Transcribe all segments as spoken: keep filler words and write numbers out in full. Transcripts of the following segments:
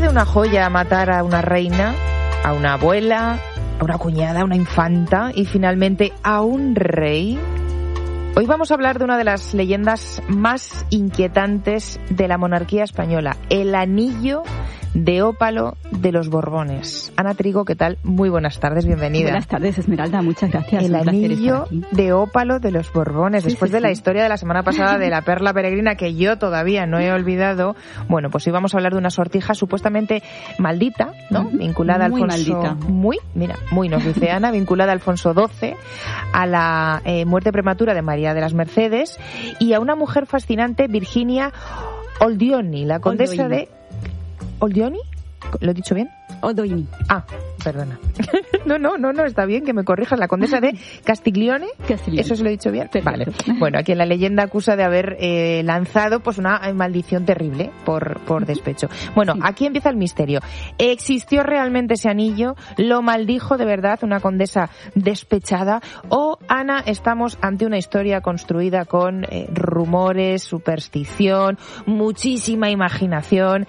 puede una joya matar a una reina, a una abuela, a una cuñada, a una infanta y finalmente a un rey? Hoy vamos a hablar de una de las leyendas más inquietantes de la monarquía española, el anillo de ópalo de los Borbones. Ana Trigo, ¿qué tal? Muy buenas tardes, bienvenida. Buenas tardes, Esmeralda, muchas gracias. El anillo de ópalo de los Borbones, sí, después sí, de la sí. historia de la semana pasada de la perla peregrina, que yo todavía no he olvidado. Bueno, pues hoy vamos a hablar de una sortija supuestamente maldita, ¿no? Uh-huh. Vinculada muy a Alfonso... maldita. Muy, mira, muy, nos dice Ana, vinculada a Alfonso doce, a la eh, muerte prematura de María de las Mercedes y a una mujer fascinante, Virginia Oldioni, la condesa Oldoini. de... ¿Oldioni? ¿Lo he dicho bien? Oldoini. Ah, perdona. No, no, no, no, está bien que me corrijas. La condesa de Castiglione. Castiglione. ¿Eso se lo he dicho bien? Perfecto. Vale. Bueno, aquí en la leyenda acusa de haber eh, lanzado pues una maldición terrible por, por despecho. Bueno, sí. Aquí empieza el misterio. ¿Existió realmente ese anillo? ¿Lo maldijo de verdad una condesa despechada? ¿O, Ana, estamos ante una historia construida con eh, rumores, superstición, muchísima imaginación?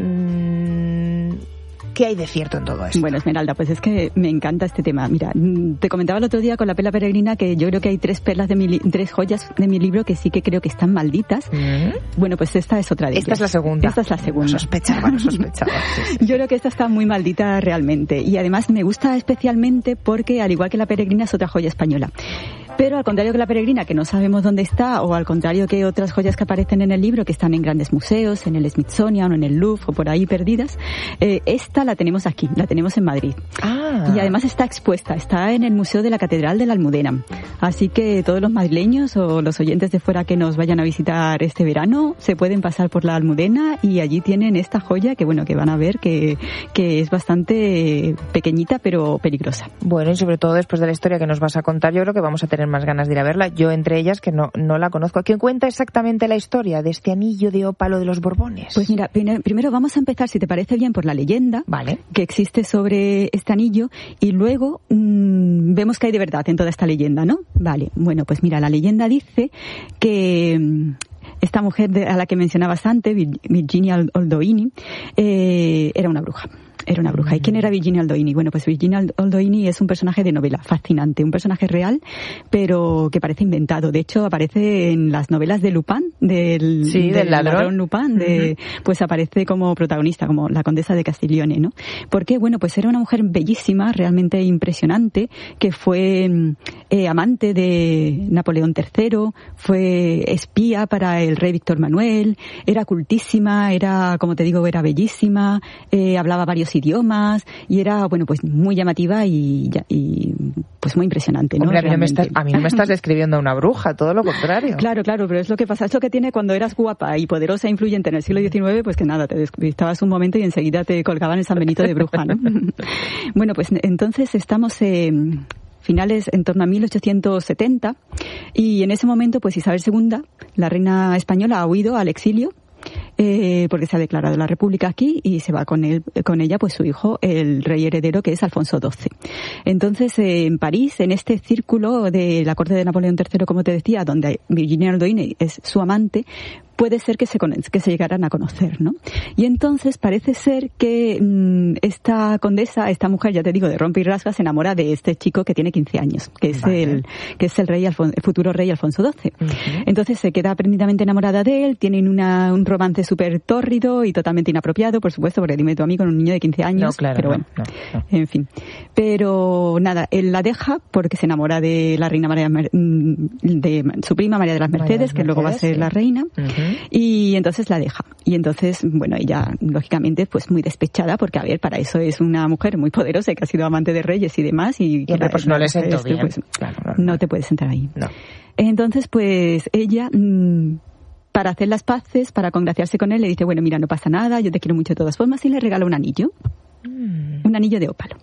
Mmm... ¿Qué hay de cierto en todo esto? Bueno, Esmeralda, pues es que me encanta este tema. Mira, te comentaba el otro día con la perla peregrina que yo creo que hay tres perlas de mi li- tres joyas de mi libro que sí que creo que están malditas. ¿Mm? Bueno, pues esta es otra de esta ellas. Esta es la segunda. Esta es la segunda. No sospechaba, no sospechaba. Sí, sí, sí. Yo creo que esta está muy maldita realmente. Y además me gusta especialmente porque, al igual que la peregrina, es otra joya española. Pero al contrario que la peregrina, que no sabemos dónde está, o al contrario que otras joyas que aparecen en el libro, que están en grandes museos, en el Smithsonian o en el Louvre o por ahí perdidas, eh, esta la tenemos aquí, la tenemos en Madrid. Ah. Y además está expuesta, está en el Museo de la Catedral de la Almudena. Así que todos los madrileños o los oyentes de fuera que nos vayan a visitar este verano se pueden pasar por la Almudena y allí tienen esta joya que, bueno, que van a ver que, que es bastante pequeñita pero peligrosa. Bueno, y sobre todo después de la historia que nos vas a contar, yo creo que vamos a tener más ganas de ir a verla. Yo entre ellas, que no, no la conozco. ¿Quién cuenta exactamente la historia de este anillo de ópalo de los Borbones? Pues mira, primero vamos a empezar, si te parece bien, por la leyenda vale. que existe sobre este anillo y luego mmm, vemos que hay de verdad en toda esta leyenda, ¿no? Vale, bueno, pues mira, la leyenda dice que mmm, esta mujer de, a la que mencionabas antes, Virginia Oldoini, eh, era una bruja. Era una bruja. ¿Y quién era Virginia Oldoini? Bueno, pues Virginia Oldoini es un personaje de novela fascinante, un personaje real, pero que parece inventado. De hecho, aparece en las novelas de Lupin, del, sí, del, del ladrón. ladrón Lupin, de, uh-huh. pues aparece como protagonista, como la condesa de Castiglione, ¿no? Porque, bueno, pues era una mujer bellísima, realmente impresionante, que fue eh, amante de Napoleón tercero, fue espía para el rey Víctor Manuel, era cultísima, era, como te digo, era bellísima, eh, hablaba varios idiomas y era, bueno, pues muy llamativa y, y pues muy impresionante, ¿no? Hombre, a mí, no me estás, a mí no me estás describiendo a una bruja, todo lo contrario. Claro, claro, pero es lo que pasa, es lo que tiene cuando eras guapa y poderosa e influyente en el siglo diecinueve, pues que nada, te despistabas un momento y enseguida te colgaban el San Benito de bruja, ¿no? Bueno, pues entonces estamos en finales en torno a mil ochocientos setenta y en ese momento pues Isabel segunda, la reina española, ha huido al exilio. Eh, porque se ha declarado la República aquí y se va con él, con ella pues su hijo, el rey heredero, que es Alfonso doce. Entonces, eh, en París, en este círculo de la corte de Napoleón tercero, como te decía, donde Virginia Oldoini es su amante, puede ser que se, que se llegaran a conocer, ¿no? Y entonces parece ser que mmm, esta condesa, esta mujer, ya te digo, de rompe y rasga, se enamora de este chico que tiene quince años, que es vale. el que es el rey Alfon- el futuro rey Alfonso doce. Uh-huh. Entonces se queda prendidamente enamorada de él, tienen una, un romance súper tórrido y totalmente inapropiado, por supuesto, porque dime tú a mí con un niño de quince años, no, claro, pero bueno, no, no, no. en fin. Pero nada, él la deja porque se enamora de la reina María, de su prima María de las Mercedes, María que Mercedes, luego va a ser sí. la reina. Uh-huh. Y entonces la deja. Y entonces, bueno, ella, lógicamente, pues muy despechada, porque, a ver, para eso es una mujer muy poderosa y que ha sido amante de reyes y demás. Y, y hombre, pues no le sentó bien. Pues, claro, no, no, no te puedes sentar ahí. No. Entonces, pues, ella, mmm, para hacer las paces, para congraciarse con él, le dice, bueno, mira, no pasa nada, yo te quiero mucho de todas formas, y le regala un anillo. Mm. Un anillo de ópalo.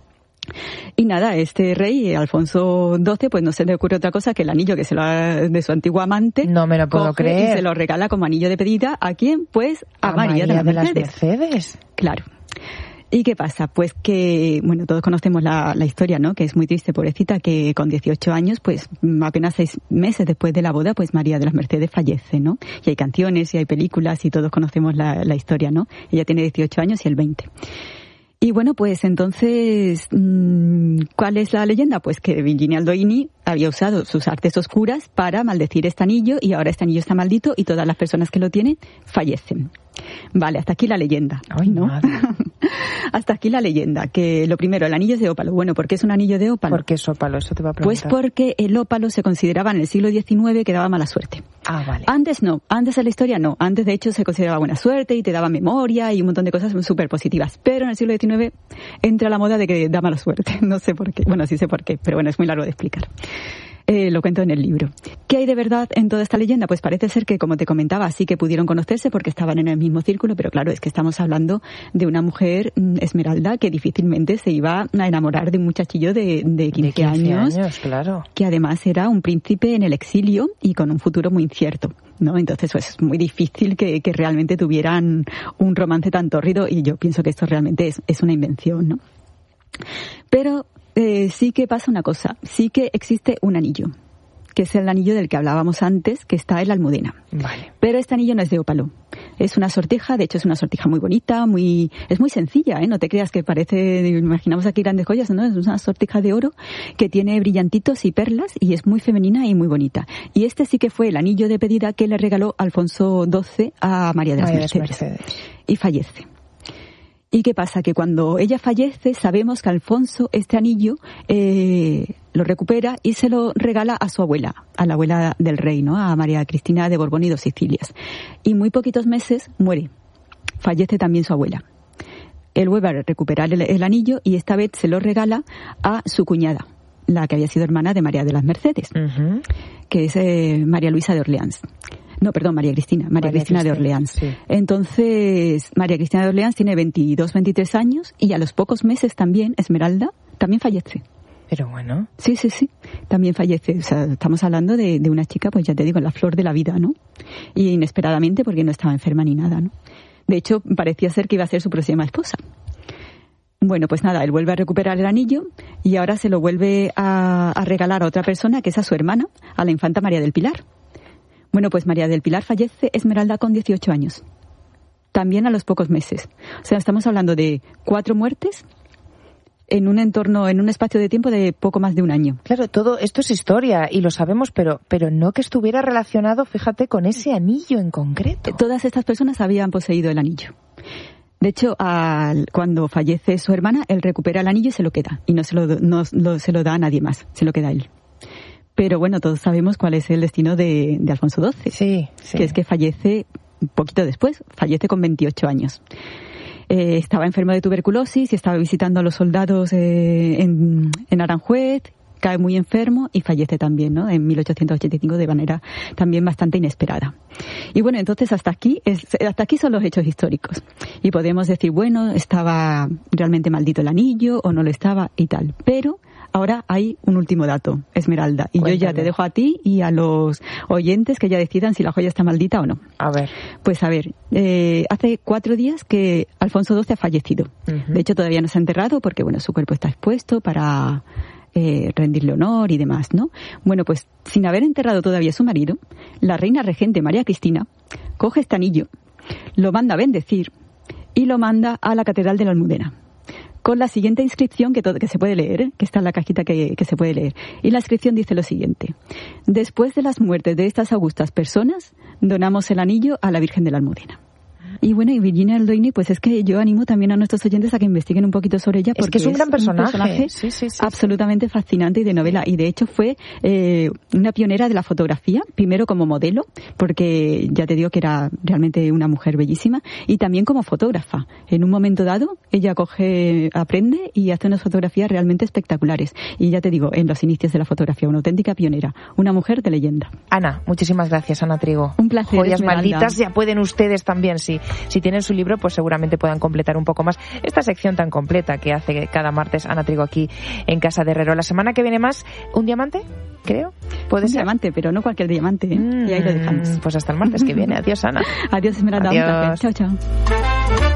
Y nada, este rey, Alfonso doce, pues no se le ocurre otra cosa que el anillo que se lo ha, de su antiguo amante. No me lo puedo creer. Y se lo regala como anillo de pedida. ¿A quién? Pues a, a María, María de, las de las Mercedes. Claro. ¿Y qué pasa? Pues que, bueno, todos conocemos la, la historia, ¿no? Que es muy triste, pobrecita, que con dieciocho años, pues apenas seis meses después de la boda, pues María de las Mercedes fallece, ¿no? Y hay canciones y hay películas y todos conocemos la, la historia, ¿no? Ella tiene dieciocho años y él veinte. Y bueno, pues entonces, ¿cuál es la leyenda? Pues que Virginia Aldoini había usado sus artes oscuras para maldecir este anillo y ahora este anillo está maldito y todas las personas que lo tienen fallecen. Vale, hasta aquí la leyenda. Ay, ¿no? madre. Hasta aquí la leyenda, que lo primero, el anillo es de ópalo. Bueno, ¿por qué es un anillo de ópalo? ¿Por qué es ópalo? Eso te va a preguntar. Pues porque el ópalo se consideraba en el siglo diecinueve que daba mala suerte. Ah, vale. Antes no, antes en la historia no. Antes, de hecho, se consideraba buena suerte y te daba memoria y un montón de cosas súper positivas. Pero en el siglo diecinueve entra la moda de que da mala suerte. No sé por qué. Bueno, sí sé por qué, pero bueno, es muy largo de explicar. Eh, lo cuento en el libro. ¿Qué hay de verdad en toda esta leyenda? Pues parece ser que, como te comentaba, sí que pudieron conocerse porque estaban en el mismo círculo, pero claro, es que estamos hablando de una mujer, Esmeralda, que difícilmente se iba a enamorar de un muchachillo de, de quince, de quince años, años, claro. Que además era un príncipe en el exilio y con un futuro muy incierto, ¿no? Entonces, pues es muy difícil que, que realmente tuvieran un romance tan tórrido y yo pienso que esto realmente es, es una invención, ¿no? Pero Eh, sí que pasa una cosa, sí que existe un anillo, que es el anillo del que hablábamos antes, que está en la Almudena. Vale. Pero este anillo no es de ópalo, es una sortija, de hecho es una sortija muy bonita, muy es muy sencilla, ¿eh? No te creas que parece, imaginamos aquí grandes joyas, ¿no? Es una sortija de oro que tiene brillantitos y perlas y es muy femenina y muy bonita. Y este sí que fue el anillo de pedida que le regaló Alfonso doce a María de las María Mercedes. Mercedes. Y fallece. ¿Y qué pasa? Que cuando ella fallece, sabemos que Alfonso este anillo eh, lo recupera y se lo regala a su abuela, a la abuela del rey, ¿no? A María Cristina de Borbón y dos Sicilias. Y muy poquitos meses muere. Fallece también su abuela. Él vuelve a recuperar el, el anillo y esta vez se lo regala a su cuñada, la que había sido hermana de María de las Mercedes, uh-huh. que es eh, María Luisa de Orleans. No, perdón, María Cristina, María, María Cristina, Cristina de Orleans. Sí. Entonces, María Cristina de Orleans tiene veintidós, veintitrés años y a los pocos meses también, Esmeralda, también fallece. Pero bueno. Sí, sí, sí, también fallece. O sea, estamos hablando de, de una chica, pues ya te digo, en la flor de la vida, ¿no? Y inesperadamente porque no estaba enferma ni nada, ¿no? De hecho, parecía ser que iba a ser su próxima esposa. Bueno, pues nada, él vuelve a recuperar el anillo y ahora se lo vuelve a, a regalar a otra persona, que es a su hermana, a la infanta María del Pilar. Bueno, pues María del Pilar fallece Esmeralda con dieciocho años. También a los pocos meses. O sea, estamos hablando de cuatro muertes en un entorno, en un espacio de tiempo de poco más de un año. Claro, todo esto es historia y lo sabemos, pero, pero no que estuviera relacionado, fíjate, con ese anillo en concreto. Todas estas personas habían poseído el anillo. De hecho, al, cuando fallece su hermana, él recupera el anillo y se lo queda. Y no se lo, no, no se lo da a nadie más, se lo queda a él. Pero bueno, todos sabemos cuál es el destino de, de Alfonso doce. Sí, sí. Que es que fallece un poquito después, fallece con veintiocho años. Eh, estaba enfermo de tuberculosis y estaba visitando a los soldados eh, en, en Aranjuez, cae muy enfermo y fallece también, ¿no? En mil ochocientos ochenta y cinco de manera también bastante inesperada. Y bueno, entonces hasta aquí, es, hasta aquí son los hechos históricos. Y podemos decir, bueno, estaba realmente maldito el anillo o no lo estaba y tal. Pero ahora hay un último dato, Esmeralda, y Cuéntame. Yo ya te dejo a ti y a los oyentes que ya decidan si la joya está maldita o no. A ver. Pues a ver, eh, hace cuatro días que Alfonso doce ha fallecido. Uh-huh. De hecho, todavía no se ha enterrado porque, bueno, su cuerpo está expuesto para eh, rendirle honor y demás, ¿no? Bueno, pues sin haber enterrado todavía a su marido, la reina regente María Cristina coge este anillo, lo manda a bendecir y lo manda a la Catedral de la Almudena, con la siguiente inscripción que, todo, que se puede leer, ¿eh? Que está en la cajita que, que se puede leer. Y la inscripción dice lo siguiente: después de las muertes de estas augustas personas, donamos el anillo a la Virgen de la Almudena. Y bueno, y Virginia Aldoini, pues es que yo animo también a nuestros oyentes a que investiguen un poquito sobre ella, porque es que es un gran personaje, un personaje sí, sí, sí, absolutamente sí. fascinante y de novela. Y de hecho fue eh, una pionera de la fotografía, primero como modelo, porque ya te digo que era realmente una mujer bellísima, y también como fotógrafa. En un momento dado, ella coge, aprende y hace unas fotografías realmente espectaculares. Y ya te digo, en los inicios de la fotografía, una auténtica pionera, una mujer de leyenda. Ana, muchísimas gracias, Ana Trigo. Un placer. Joyas Esmeralda. malditas, ya pueden ustedes también, sí. Si tienen su libro, pues seguramente puedan completar un poco más esta sección tan completa que hace cada martes Ana Trigo aquí en Casa de Herrero. La semana que viene más, ¿un diamante? Creo. ¿Puede un ser? diamante, pero no cualquier diamante, ¿eh? Mm, y ahí lo dejamos. Pues hasta el martes que viene. Adiós, Ana. Adiós, Esmeralda. Adiós. Chao, chao.